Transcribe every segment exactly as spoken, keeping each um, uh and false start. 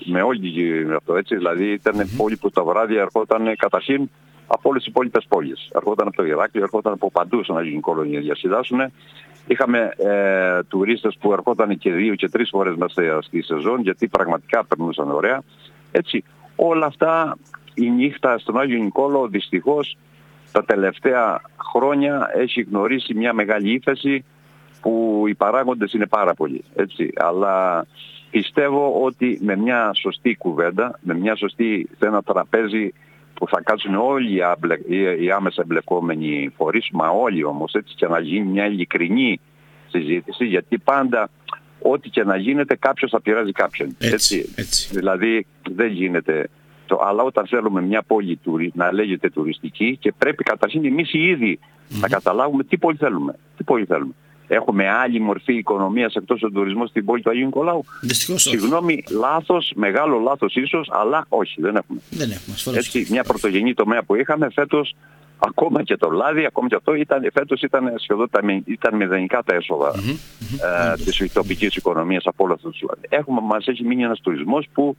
με όλη την αυτό, έτσι. Δηλαδή ήταν Mm-hmm. πόλη που τα βράδια ερχόταν καταρχήν από όλες τις υπόλοιπες πόλεις. Ερχόταν από το Ηράκλειο, ερχόταν από παντού στον Άγιο Νικόλαο για να διασκεδάσουν. Είχαμε ε, τουρίστες που ερχόταν και δύο και τρεις φορές μέσα στη σεζόν, γιατί πραγματικά περνούσαν ωραία. Έτσι, όλα αυτά η νύχτα στον Άγιο Νικόλαο δυστυχώς τα τελευταία χρόνια έχει γνωρίσει μια μεγάλη ύφεση που οι παράγοντες είναι πάρα πολλοί. Έτσι. Αλλά πιστεύω ότι με μια σωστή κουβέντα, με μια σωστή, σε ένα τραπέζι που θα κάτσουν όλοι οι, άμπλε, οι, οι άμεσα εμπλεκόμενοι φορείς, μα όλοι όμως, έτσι, και να γίνει μια ειλικρινή συζήτηση, γιατί πάντα ό,τι και να γίνεται κάποιος θα πειράζει κάποιον. Έτσι, έτσι. έτσι. Δηλαδή δεν γίνεται. Το, αλλά όταν θέλουμε μια πόλη να λέγεται τουριστική, και πρέπει καταρχήν εμείς οι ίδιοι mm-hmm. να καταλάβουμε τι πόλη θέλουμε. Τι πόλη θέλουμε. Έχουμε άλλη μορφή οικονομίας εκτός του τουρισμού στην πόλη του Αγίου Νικολάου? Δυστυχώς όχι. Συγγνώμη, λάθος, μεγάλο λάθος ίσως, αλλά όχι, δεν έχουμε. Δεν έχουμε. Έτσι, μια πρωτογενή τομέα που είχαμε φέτος, ακόμα και το λάδι, ακόμα και αυτό, ήταν, φέτος ήταν σχεδόν τα, ήταν μηδενικά τα έσοδα mm-hmm. ε, της τοπικής οικονομίας από όλα αυτά. Έχουμε, μας έχει μείνει ένας τουρισμός που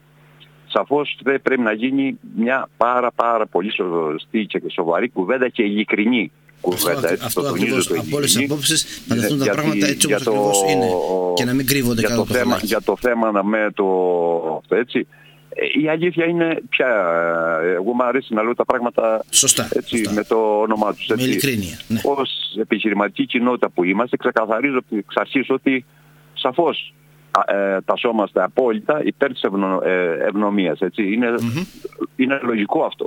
σαφώς πρέπει να γίνει μια πάρα πάρα πολύ σωστή και σοβαρή κουβέντα και ειλικρινή κουβέντα. Αυτό, αυτό ακριβώς, από όλες τις απόψεις να δεχτούν τα πράγματα έτσι όπως ακριβώς είναι και να μην κρύβονται κάτω από το φαλάκι. Για το θέμα με το αυτό, έτσι. Η αλήθεια είναι πια, εγώ μου αρέσει να λέω τα πράγματα σωστά, έτσι, σωστά. με το όνομά τους. Με ειλικρίνεια. Ναι. Ως επιχειρηματική κοινότητα που είμαστε, ξεκαθαρίζω εξ αρχής ότι σαφώς ε, τασσόμαστε απόλυτα υπέρ της ευνο, ε, ευνομίας. Έτσι. Είναι, mm-hmm. είναι λογικό αυτό.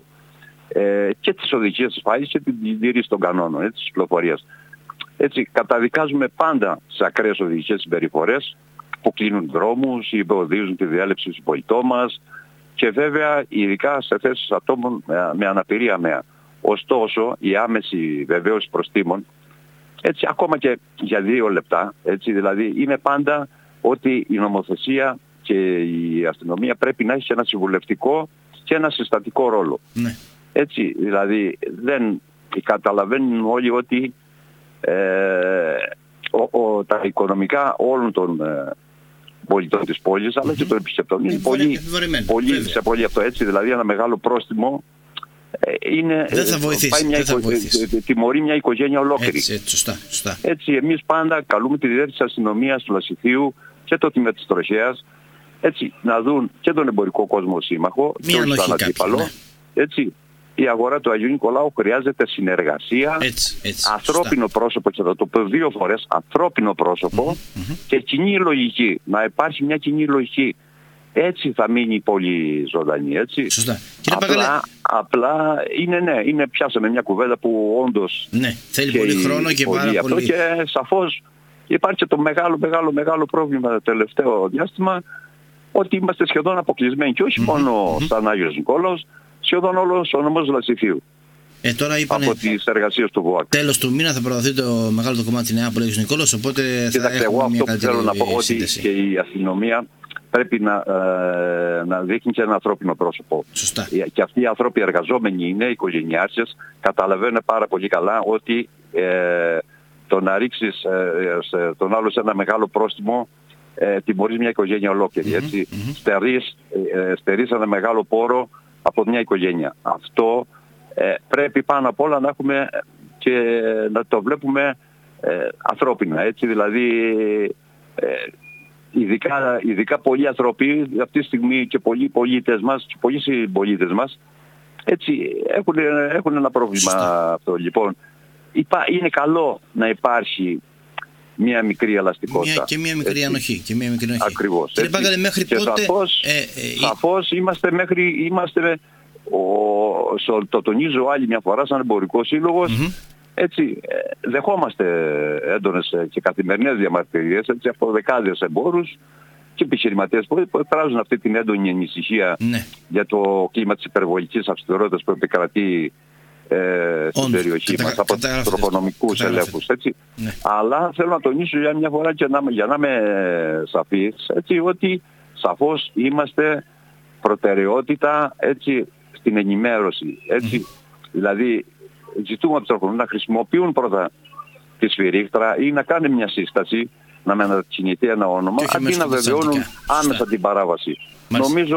Ε, και τις οδηγίες ασφάλισης και την τήρηση των κανόνων, έτσι, της κυκλοφορίας. Έτσι, καταδικάζουμε πάντα σε ακραίες οδηγικές συμπεριφορές που κλείνουν δρόμους ή εμποδίζουν τη διέλευση του πολιτών μας, και βέβαια ειδικά σε θέσεις ατόμων με, με αναπηρία ΜΕΑ. Ωστόσο, η άμεση βεβαίωση προστίμων, έτσι, ακόμα και για δύο λεπτά, έτσι, δηλαδή είναι πάντα ότι η νομοθεσία και η αστυνομία πρέπει να έχει ένα συμβουλευτικό και ένα συστατικό ρόλο. Ναι. Έτσι, δηλαδή δεν καταλαβαίνουν όλοι ότι ε, ο, ο, τα οικονομικά όλων των ε, πολιτών της πόλης, mm-hmm. αλλά και των επισκεπτών είναι πολύ, πολύ, σε πολύ αυτό. Έτσι, δηλαδή ένα μεγάλο πρόστιμο ε, είναι, δεν θα βοηθήσει, μια δεν θα οικο, βοηθήσει. τιμωρεί μια οικογένεια ολόκληρη. Έτσι, έτσι, σωστά, σωστά. Έτσι, εμείς πάντα καλούμε τη διεύθυνση της αστυνομίας του Λασιθίου και το τμήμα της Τροχέας, έτσι, να δουν και τον εμπορικό κόσμο σύμμαχο και όχι τον αντίπαλο. Ναι. Έτσι, η αγορά του Αγίου Νικολάου χρειάζεται συνεργασία, έτσι, έτσι, ανθρώπινο σωστά. πρόσωπο, και θα το πω δύο φορές, ανθρώπινο πρόσωπο mm-hmm, mm-hmm. και κοινή λογική. Να υπάρχει μια κοινή λογική. Έτσι θα μείνει η πόλη ζωντανή, έτσι. Σωστά. Απλά, απλά είναι, ναι, είναι, πιάσαμε μια κουβέντα που όντως... Ναι, θέλει πολύ χρόνο και πάρα αυτό, πολύ... Και σαφώς υπάρχει και το μεγάλο, μεγάλο, μεγάλο πρόβλημα το τελευταίο διάστημα, ότι είμαστε σχεδόν αποκλεισμένοι, και όχι mm-hmm, μόνο mm-hmm. σαν Άγιος Νικόλαος, σχεδόν όλος ο νομός Λασιθίου. Ε, τώρα είπανε, από τις εργασίες του ΒΟΑΚ. Τέλος του μήνα θα προωθεί το μεγάλο το κομμάτι της Νεάπολης Άγιος Νικόλαος, οπότε θα Κοιτάξτε, εγώ αυτό που θέλω να πω σύνδεση. Ότι και η αστυνομία πρέπει να, ε, να δείχνει και ένα ανθρώπινο πρόσωπο. Σωστά. Και αυτοί οι άνθρωποι εργαζόμενοι είναι, οικογενειάρχες, καταλαβαίνουν πάρα πολύ καλά ότι ε, το να ρίξεις ε, σε, τον άλλο σε ένα μεγάλο πρόστιμο ε, τιμωρείς μια οικογένεια ολόκληρη. Mm-hmm, έτσι. Mm-hmm. Στερείς, ε, στερείς ένα μεγάλο πόρο από μια οικογένεια. Αυτό ε, πρέπει πάνω απ' όλα να έχουμε και να το βλέπουμε ε, ανθρώπινα. Έτσι, δηλαδή ε, ειδικά, ειδικά πολλοί άνθρωποι αυτή τη στιγμή και πολλοί πολίτες μας και πολλοί συμπολίτες μας, έτσι, έχουν, έχουν ένα πρόβλημα. Σωστά. Αυτό. Λοιπόν, είναι καλό να υπάρχει μια μικρή ελαστικότητα. Μια, και μια μικρή έτσι. ανοχή. Και μια μικρή ανοχή. Ακριβώς. Κύριε Πάγκαλε, μέχρι και πότε... Σαφώς, ε, ε, σαφώς είμαστε μέχρι... Είμαστε, ο, το τονίζω άλλη μια φορά σαν εμπορικό σύλλογος, mm-hmm. έτσι, δεχόμαστε έντονες και καθημερινές διαμαρτυρίες, έτσι, από δεκάδες εμπόρους και επιχειρηματίες που εκφράζουν αυτή την έντονη ανησυχία ναι. για το κλίμα της υπερβολικής αυστηρότητας που επικρατεί Ε, στην Όντως, περιοχή κατα, μας από τους τροφονομικούς ελέγχους, έτσι. Ναι. Αλλά θέλω να τονίσω για μια φορά και να, για να είμαι σαφής, έτσι, ότι σαφώς είμαστε προτεραιότητα, έτσι, στην ενημέρωση, έτσι. Mm-hmm. Δηλαδή ζητούμε από τους τροφονομικούς να χρησιμοποιούν πρώτα τη σφυρίχτρα ή να κάνουν μια σύσταση, να μετακινηθεί ένα όνομα, αντί να βεβαιώνουν άμεσα την παράβαση. Μάλιστα. Νομίζω